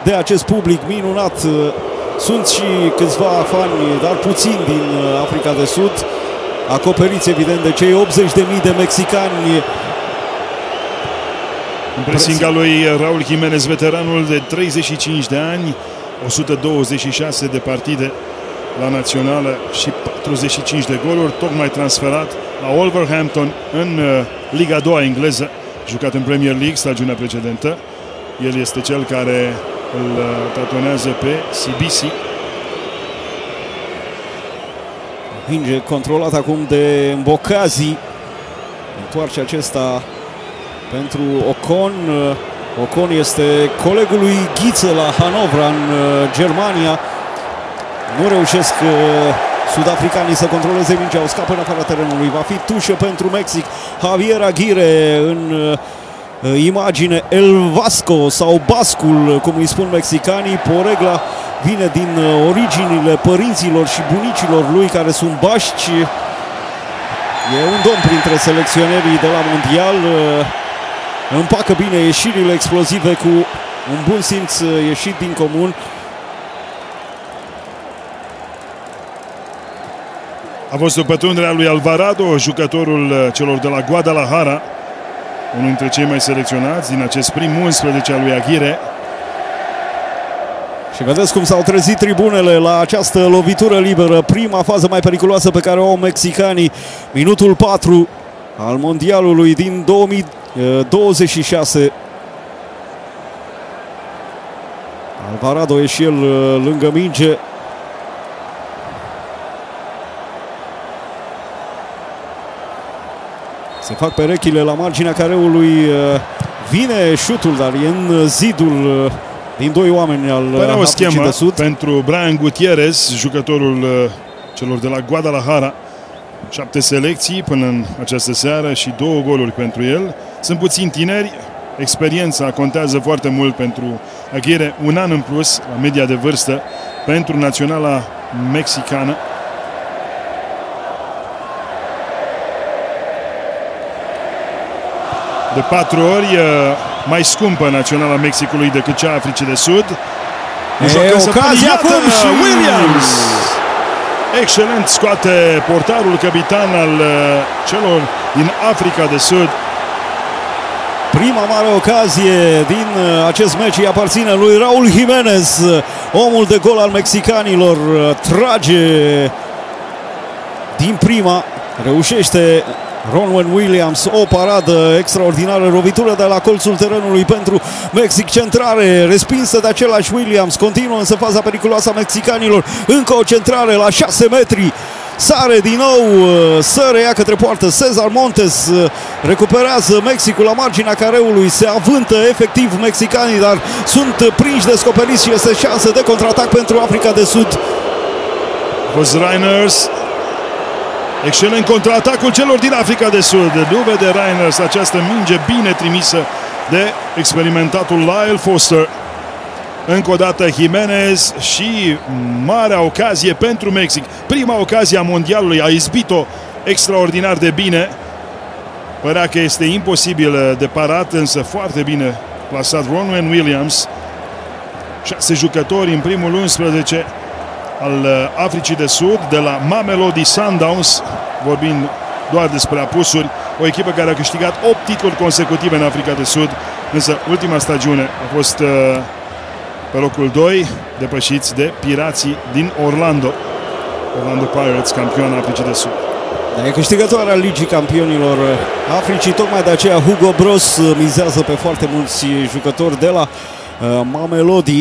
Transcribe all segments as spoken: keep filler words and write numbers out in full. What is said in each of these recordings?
de acest public minunat. Sunt și câțiva fani, dar puțini, din Africa de Sud, acoperiți evident de cei optzeci de mii de mexicani. Presinga lui Raul Jimenez, veteranul de treizeci și cinci de ani, o sută douăzeci și șase de partide la națională și patruzeci și cinci de goluri, tocmai transferat la Wolverhampton în Liga a doua engleză, jucat în Premier League stagiunea precedentă. El este cel care îl tatonează pe C B C. Minge controlat acum de Mbokazi. Întoarce acesta pentru Ocon. Ocon este colegul lui Ghiță la Hanovra în Germania. Nu reușesc sud-africanii să controleze mingea, o scapă în afara terenului. Va fi tușă pentru Mexic. Javier Aguirre în imagine, El Vasco sau Bascul, cum îi spun mexicanii. Poregla vine din originile părinților și bunicilor lui, care sunt bașci. E un domn printre selecționerii de la mondial. Împacă bine ieșirile explozive cu un bun simț ieșit din comun. A fost o pătrundere a lui Alvarado, jucătorul celor de la Guadalajara, unul dintre cei mai selecționați din acest prim unsprezece al lui Aguirre. Și vedeți cum s-au trezit tribunele la această lovitură liberă. Prima fază mai periculoasă pe care o au mexicanii. Minutul patru al mondialului din două mii douăzeci și șase. Alvarado e și el lângă minge. Se fac perechile la marginea careului. Vine șutul, dar e în zidul din doi oameni al Părea o schemă de Sud. pentru Brian Gutierrez, jucătorul celor de la Guadalajara. Șapte selecții până în această seară și două goluri pentru el. Sunt puțini tineri, experiența contează foarte mult pentru Aguirre. Un an în plus la media de vârstă pentru naționala mexicană. De patru ori mai scumpă naționala Mexicului decât cea a Africii de Sud. E ocazia acum și Williams! Excelent scoate portarul capitan al celor din Africa de Sud. Prima mare ocazie din acest meci îi aparține lui Raul Jimenez, omul de gol al mexicanilor. Trage din prima, reușește Ronwen Williams o paradă extraordinară, lovitură de la colțul terenului pentru Mexic, centrare respinsă de același Williams. Continuă însă faza periculoasă a mexicanilor, încă o centrare la șase metri, sare din nou, să reia către poartă Cesar Montes, recuperează Mexicul la marginea careului, se avântă efectiv mexicanii, dar sunt prinși, descoperiți și este șansă de contraatac pentru Africa de Sud. Was Reiners. Excelent contraatacul celor din Africa de Sud. Nu vede Reiners această minge bine trimisă de experimentatul Lyle Foster. Încă o dată Jimenez și marea ocazie pentru Mexic. Prima ocazie a mondialului, a izbit-o extraordinar de bine. Părea că este imposibil de parat, însă foarte bine plasat Ronwen Williams. Șase jucători în primul unsprezece al Africii de Sud, de la Mamelodi Sundowns, vorbind doar despre apusuri, o echipă care a câștigat opt titluri consecutive în Africa de Sud, însă ultima stagiune a fost uh, pe locul doi, depășiți de Pirații din Orlando. Orlando Pirates, campioana Africii de Sud. E câștigătoarea Ligii Campionilor Africii, tocmai de aceea Hugo Bros mizează pe foarte mulți jucători de la uh, Mamelodi.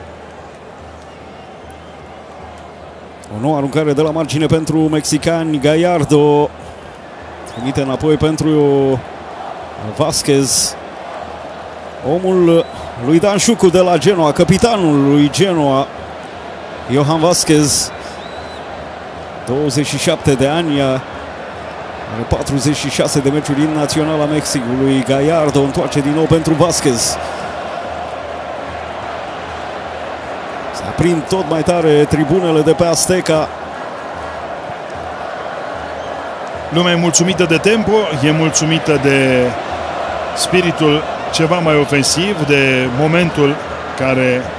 O nouă aruncare de la margine pentru mexicani. Gallardo trimite înapoi pentru Vasquez, omul lui Dan Șucu de la Genoa, capitanul lui Genoa, Johan Vasquez, douăzeci și șapte de ani, are patruzeci și șase de meciuri din Naționala Mexicului. Gallardo întoarce din nou pentru Vasquez. Se aprind tot mai tare tribunele de pe Azteca. Lumea e mulțumită de tempo, e mulțumită de spiritul ceva mai ofensiv, de momentul care